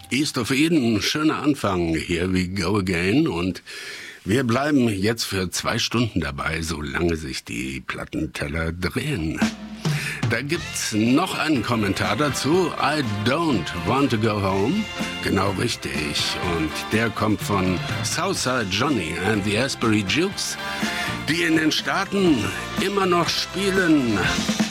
East of Eden, schöner Anfang, here we go again, und wir bleiben jetzt für 2 Stunden dabei, solange sich die Plattenteller drehen. Da gibt's noch einen Kommentar dazu, I don't want to go home, genau richtig, und der kommt von Southside Johnny and the Asbury Jukes, die in den Staaten immer noch spielen.